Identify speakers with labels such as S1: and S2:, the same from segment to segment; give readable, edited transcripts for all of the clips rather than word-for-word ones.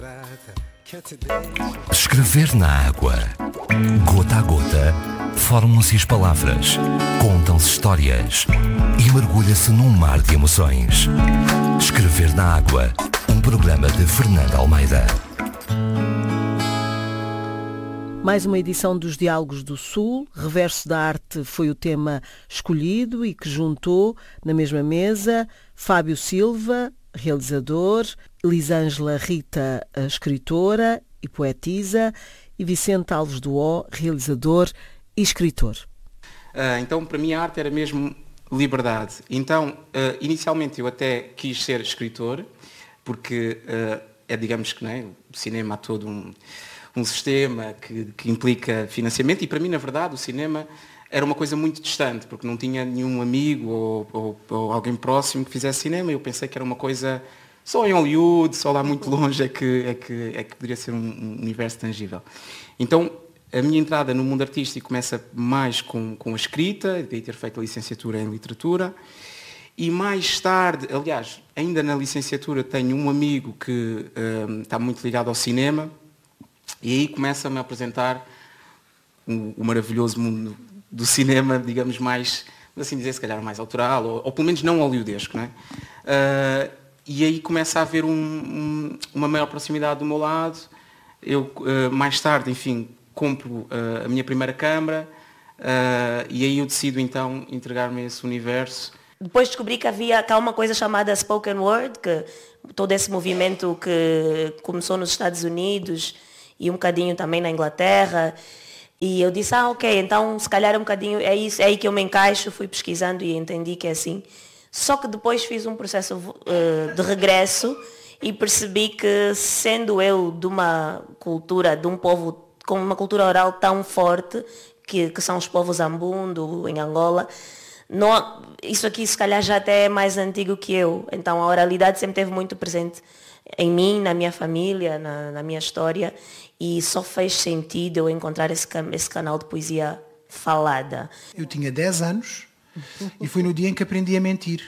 S1: Escrever na água. Gota a gota, formam-se as palavras, contam-se histórias e mergulha-se num mar de emoções. Escrever na água, um programa de Fernanda Almeida.
S2: Mais uma edição dos Diálogos do Sul. Reverso da Arte foi o tema escolhido e que juntou na mesma mesa Fábio Silva, realizador, Elisângela Rita, escritora e poetisa, e Vicente Alves do O, realizador e escritor.
S3: Então, para mim, a arte era mesmo liberdade. Então, inicialmente eu até quis ser escritor, porque digamos que, não é, o cinema há todo um sistema que implica financiamento, e para mim, na verdade, o cinema era uma coisa muito distante, porque não tinha nenhum amigo ou alguém próximo que fizesse cinema. Eu pensei que era uma coisa só em Hollywood, só lá muito longe é que poderia ser um universo tangível. Então, a minha entrada no mundo artístico começa mais com a escrita, de ter feito a licenciatura em literatura, e mais tarde, aliás, ainda na licenciatura tenho um amigo que está muito ligado ao cinema, e aí começa-me a apresentar o maravilhoso mundo do cinema, digamos, mais, assim dizer, se calhar mais autoral, ou pelo menos não hollywoodesco, não é? E aí começa a haver uma maior proximidade do meu lado. Eu, mais tarde, enfim, compro a minha primeira câmara, e aí eu decido, então, entregar-me a esse universo.
S4: Depois descobri que há uma coisa chamada spoken word, que todo esse movimento que começou nos Estados Unidos e um bocadinho também na Inglaterra. E eu disse, ok, então se calhar um bocadinho, é aí que eu me encaixo. Fui pesquisando e entendi que é assim. Só que depois fiz um processo de regresso e percebi que, sendo eu de uma cultura, de um povo com uma cultura oral tão forte, que são os povos Ambundo, em Angola, isso aqui se calhar já até é mais antigo que eu. Então a oralidade sempre esteve muito presente em mim, na minha família, na minha história, e só fez sentido eu encontrar esse canal de poesia falada.
S5: Eu tinha 10 anos e foi no dia em que aprendi a mentir.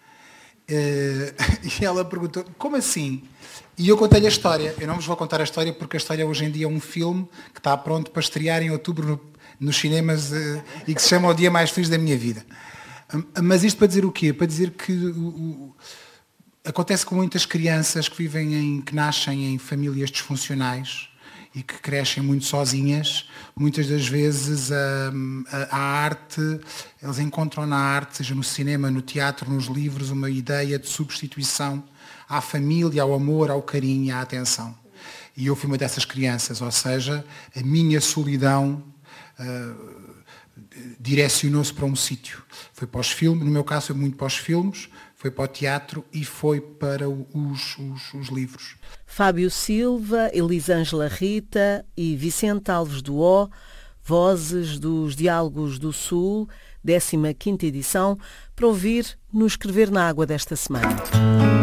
S5: E ela perguntou, como assim? E eu contei-lhe a história. Eu não vos vou contar a história porque a história hoje em dia é um filme que está pronto para estrear em outubro nos cinemas e que se chama O Dia Mais Feliz da Minha Vida. Mas isto para dizer o quê? Para dizer que acontece com muitas crianças que nascem em famílias disfuncionais e que crescem muito sozinhas. Muitas das vezes a arte, eles encontram na arte, seja no cinema, no teatro, nos livros, uma ideia de substituição à família, ao amor, ao carinho e à atenção. E eu fui uma dessas crianças, ou seja, a minha solidão direcionou-se para um sítio. Foi para os filmes, no meu caso foi muito para os filmes, foi para o teatro e foi para os livros.
S2: Fábio Silva, Elisângela Rita e Vicente Alves do O, vozes dos Diálogos do Sul, 15ª edição, para ouvir no Escrever na Água desta semana.